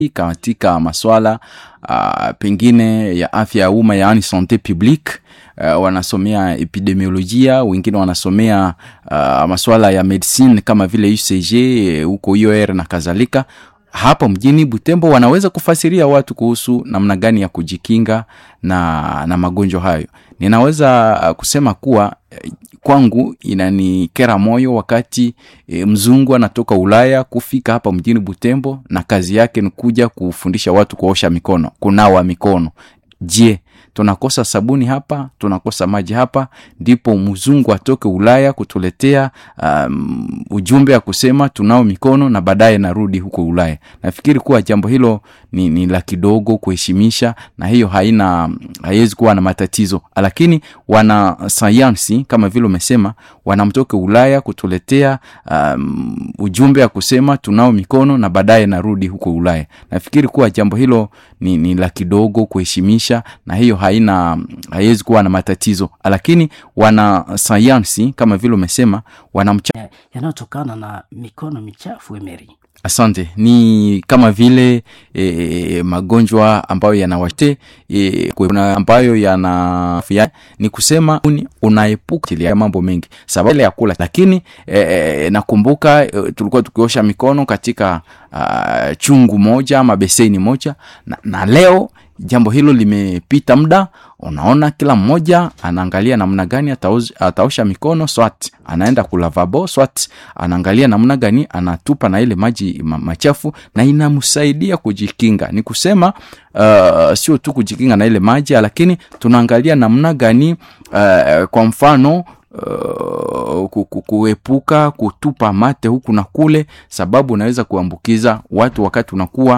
katika masuala pengine ya afya ya umma, yaani santé publique. Wanasomea epidemiolojia, wengine wanasomea masuala ya medicine kama vile UCG huko IOR na kadhalika. Hapa mjini Butembo wanaweza kufasiria watu kuhusu namna gani ya kujikinga na magonjwa hayo. Ninaweza kusema kuwa kwangu inanikera moyo wakati mzungu anatoka Ulaya kufika hapa mjini Butembo na kazi yake ni kuja kufundisha watu kuosha mikono, kunawa mikono. Je, tunakosa sabuni hapa, tunakosa maji hapa, ndipo mzungu atoke Ulaya kutuletea ujumbe ya kusema tunao mikono na baadaye narudi huko Ulaya. Nafikiri kuwa jambo hilo ni la kidogo kuheshimisha, na hiyo haiwezi kuwa na matatizo. Lakini wana sayansi kama vile umesema wanamtoke Ulaya kutuletea ujumbe ya kusema tunao mikono na baadaye narudi huko Ulaya. Nafikiri kuwa jambo hilo ni la kidogo kuheshimisha, na hiyo haiwezi kuwa na matatizo. Lakini wana sayansi kama vile umesema yanayotokana na mikono michafu. Emery, asante. Ni kama vile magonjwa ambayo yanawate kuna ambayo yanafia, ni kusema unaepuka ya mambo mengi sababu ya kula. Lakini nakumbuka tulikuwa tukiosha mikono katika chungu moja ama beseni moja, na leo jambo hilo limepita muda. Unaona kila mmoja anaangalia namna gani ataosha mikono, swat anaenda kulavabo, swat anaangalia namna gani anatupa na ile maji machafu, na inamsaidia kujikinga. Ni kusema sio tu kujikinga na ile maji, lakini tunaangalia namna gani kwa mfano kuepuka kutupa mate huku na kule, sababu unaweza kuambukiza watu wakati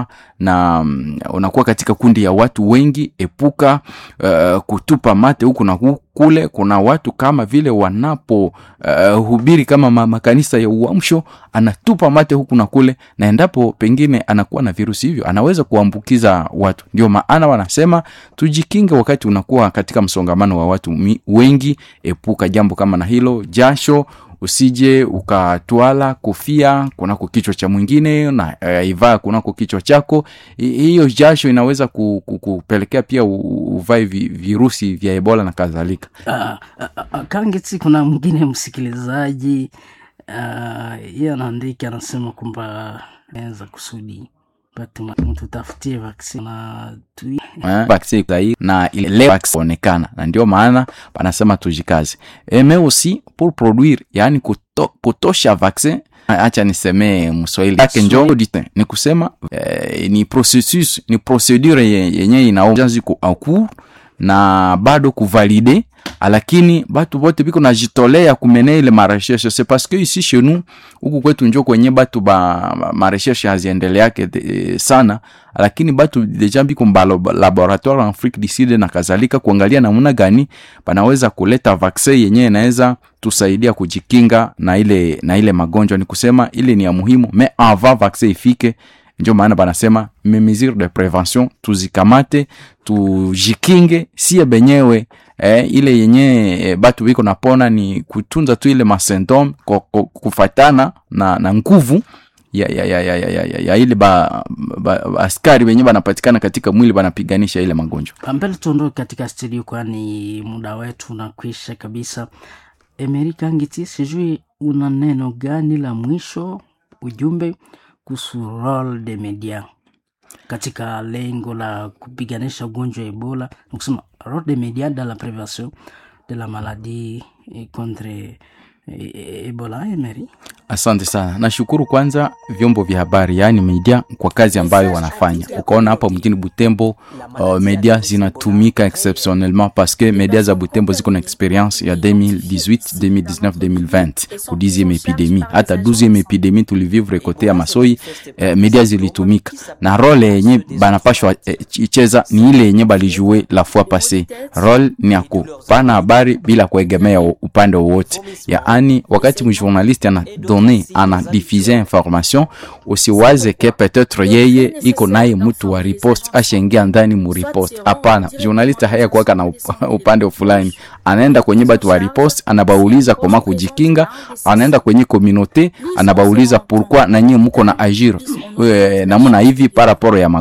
unakuwa katika kundi ya watu wengi. Epuka kutupa mate huku na kule. Kuna watu kama vile wanapo hubiri kama makanisa ya uamsho, anatupa mate huku na kule, na endapo pengine anakuwa na virusi hivyo anaweza kuambukiza watu. Ndio maana wanasema tujikinge wakati unakuwa katika msongamano wa watu wengi. Epuka jambo kama na hilo. Jasho usije ukatwala kofia kunako kichwa cha mwingine na ivaa kunako kichwa chako. Hiyo jasho inaweza kupelekea pia uvae virusi vya Ebola na kadhalika. Kangeti, kuna mwingine msikilizaji yeye anaandika, anasema kwamba anaweza kusudi mtu tafutie vaccine na vaccine sahihi na ile vaccine onekana, na ndio maana wanasema tujikaze. Mais aussi pour produire, yani kutosha vaccine. Acha niseme mswahili yake njoo dite, ni kusema ni processus, ni procedure yenye inaanza ku na bado kuvalide, lakini batu wote biko najitolea kumene ile marecherche. C'est parce que ici chez nous huku kwetu njoo kwenye batu marecherche haziendelea sana, lakini batu deja biko laboratoire en Afrique du Sud na kadhalika, kuangalia namna gani banaweza kuleta vaccine yenyewe inaweza tusaidia kujikinga na ile magonjwa. Ni kusema ile ni ya muhimu, mais avant vaccine ifike, ndio maana banasema mesures de prévention tuzikamate, tujikinge sie benyewe. Ile yenye batu wiko napona ni kutunza tu ile masymptome kufatana na nguvu ya ile askari wenyewe banapatikana katika mwili banapiganisha ile magonjwa. Ambele tuondoke katika studio kwani muda wetu unakwisha kabisa. Emery Kangeti, sijui una neno gani la mwisho, ujumbe kuhusu role de media katika lengo la kupiganisha ugonjwa wa Ebola? Nikusema role de media dans la prévention de la maladie contre Ebola. Emery, asante sana. Nashukuru kwanza vyombo vya habari, yani media, kwa kazi ambayo wanafanya. Ukaona hapa mjini Butembo media zinatumika exceptionnellement, parce que media za Butembo ziko na experience ya 2018, 2019, 2020 ku 10e epidemie, hata 12e epidemie tulivivre kote ya Masoi. Media zilitumika na role yenye banapashwa icheza ni ile yenye balijue la fois passée. Role ni akupana habari bila kuegemea upande wowote. Yaani wakati mjournaliste ana diffuser information, usiwaze ke peut-être yeye iko naye mtu wa riposte ashengia ndani mu riposte. Hapana, journaliste haya kuwaka na upande fulani, anaenda kwenye batu wa riposte, anabauliza koma kujikinga, anaenda kwenye communauté, anabauliza pourquoi na nyinyi mko na agir namna hivi par rapport ya